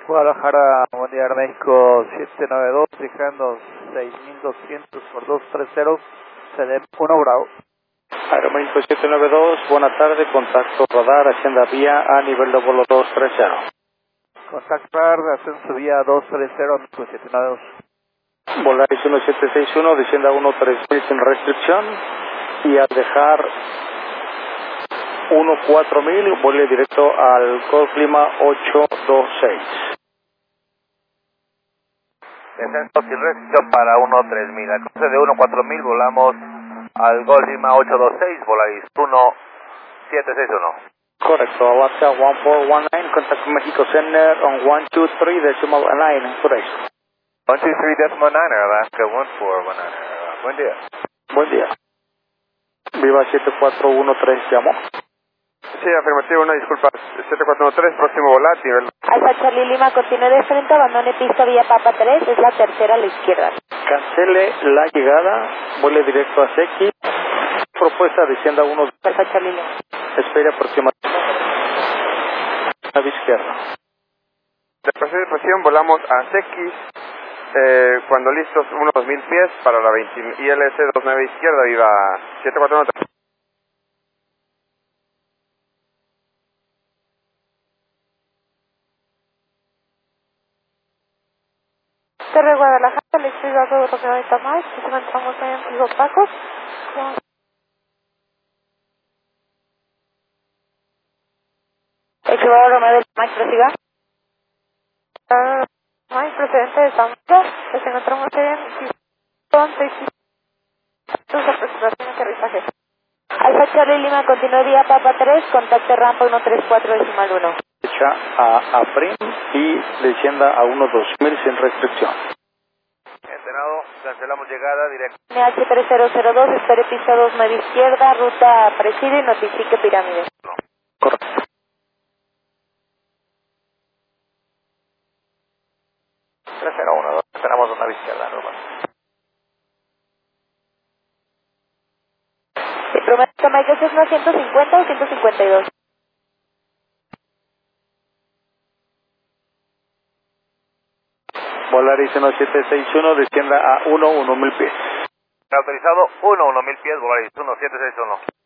Guadalajara, buen día, México 792, fijando 6200 por 230, CDM 1 Bravo. Aeroméxico 792, buena tarde, contacto radar, hacienda vía a nivel de vuelo 230. Contactar, ascenso vía 230, México 792. Volaris 1761, descienda 13000 sin restricción y al dejar 14000, vuele directo al Golf Lima 826. Descenso sin restricción para 13000. Al cruce de 14000 volamos al Golf Lima 826, Volaris 1761. Correcto, Alaska 1419, contact Mexico Center on 123.9, correcto. 123.9, Alaska 1419. Buen día. Buen día. Viva 7413, llamó. Sí, afirmativo, una disculpa. 7413, próximo volátil. Alfa Charlie Lima, continúe de frente, abandone pista vía Papa 3, es la tercera a la izquierda. Cancele la llegada, vuele directo a Sequi. Propuesta descienda 1. Alfa Charlie Lima. Espere aproximadamente a la izquierda. Después de presión volamos a Sequis, cuando listos 2000 pies para la 20 ILS 29 izquierda, viva 7413. Torre Guadalajara, le estoy dando otro kilómetro más, nos encontramos en Antiguo Paco. Equivocado Romeo del Max, prosiga. Max, procedente de San Juan, nos encontramos en sus aproximación de aterrizaje. Alfa Charlie Lima, continúe vía Papa 3, contacte rampa 134.1. Derecha a Prim y descienda a 12000 sin restricción. Enterado, cancelamos llegada directa. NH3002, espere pista 29 izquierda, ruta Presidio y notifique pirámide. Correcto. Tenemos una izquierda, normal. ¿Se promete Mike, es una 150 o 152? Volaris 1761, descienda a 1000 pies. Autorizado 1000 pies, Volaris 1761.